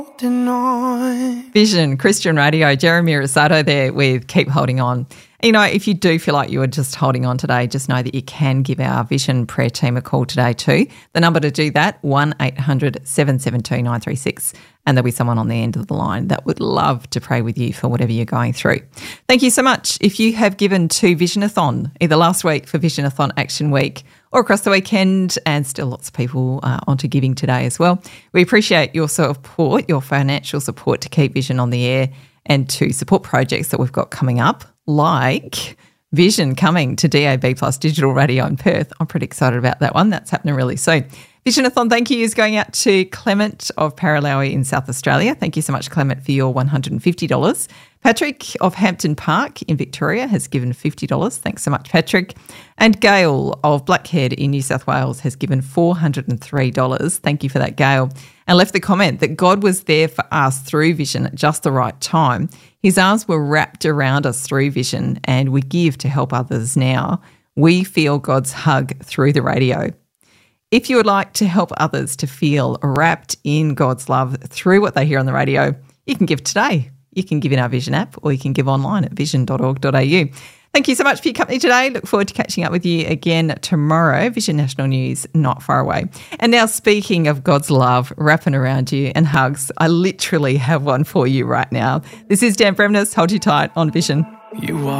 Vision Christian Radio, Jeremy Rosado there with Keep Holding On. You know, if you do feel like you are just holding on today, just know that you can give our Vision prayer team a call today too. The number to do that, 1-800-772-936, and there'll be someone on the end of the line that would love to pray with you for whatever you're going through. Thank you so much. If you have given to Visionathon, either last week for Visionathon Action Week or across the weekend, and still lots of people onto giving today as well, we appreciate your support, your financial support to keep Vision on the air and to support projects that we've got coming up, like Vision coming to DAB Plus Digital Radio in Perth. I'm pretty excited about that one. That's happening really soon. Visionathon thank you is going out to Clement of Paralowie in South Australia. Thank you so much, Clement, for your $150. Patrick of Hampton Park in Victoria has given $50. Thanks so much, Patrick. And Gail of Blackhead in New South Wales has given $403. Thank you for that, Gail. And left the comment that God was there for us through Vision at just the right time. His arms were wrapped around us through Vision, and we give to help others now. We feel God's hug through the radio. If you would like to help others to feel wrapped in God's love through what they hear on the radio, you can give today. You can give in our Vision app, or you can give online at vision.org.au. Thank you so much for your company today. Look forward to catching up with you again tomorrow. Vision National News not far away. And now, speaking of God's love wrapping around you and hugs, I literally have one for you right now. This is Dan Bremner. Hold you tight on Vision. You are